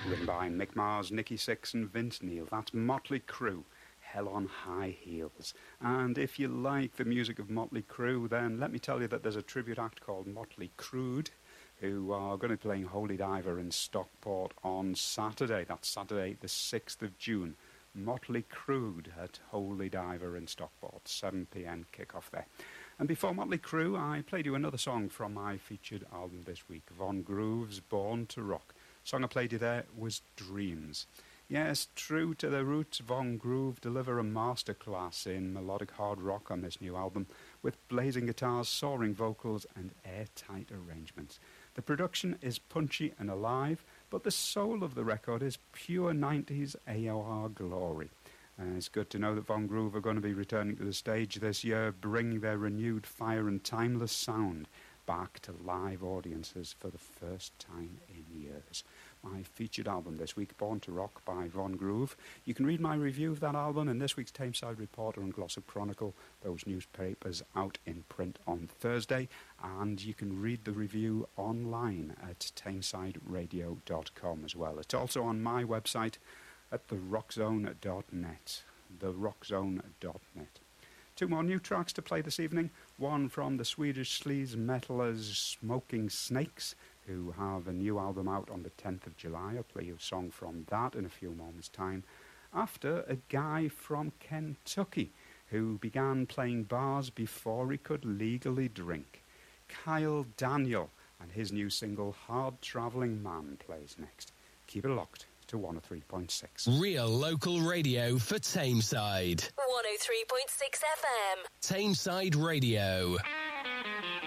Written by Mick Mars, Nicky Sixx and Vince Neil. That's Motley Crue, Hell on High Heels. And if you like the music of Motley Crue, then let me tell you that there's a tribute act called Motley Crude, who are going to be playing Holy Diver in Stockport on Saturday. That's Saturday the 6th of June. Motley Crue at Holy Diver in Stockport, 7 p.m. kick-off there. And before Motley Crue, I played you another song from my featured album this week, Von Groove's Born to Rock. The song I played you there was Dreams. Yes, true to their roots, Von Groove deliver a masterclass in melodic hard rock on this new album, with blazing guitars, soaring vocals and airtight arrangements. The production is punchy and alive, but the soul of the record is pure 90s AOR glory. It's good to know that Von Groove are going to be returning to the stage this year, bringing their renewed fire and timeless sound back to live audiences for the first time in years. My featured album this week, Born to Rock by Von Groove. You can read my review of that album in this week's Tameside Reporter and Glossop Chronicle, those newspapers out in print on Thursday, and you can read the review online at tamesideradio.com as well. It's also on my website at therockzone.net, therockzone.net. Two more new tracks to play this evening. One from the Swedish sleaze metalers Smoking Snakes, who have a new album out on the 10th of July. I'll play you a song from that in a few moments' time. After a guy from Kentucky who began playing bars before he could legally drink. Kyle Daniel and his new single Hard Travelling Man plays next. Keep it locked to 103.6. Real local radio for Tameside. 103.6 FM. Tameside Radio.